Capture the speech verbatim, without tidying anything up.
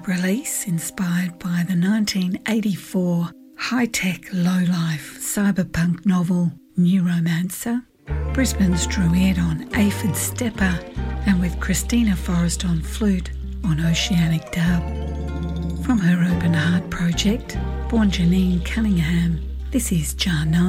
dub release inspired by the nineteen eighty-four high-tech, low-life cyberpunk novel Neuromancer, Brisbane's Drew Ed on Aphid Stepper, and with Christina Forrest on flute on Oceanic Dub. From her Open Heart project, born Janine Cunningham, this is Jar nine.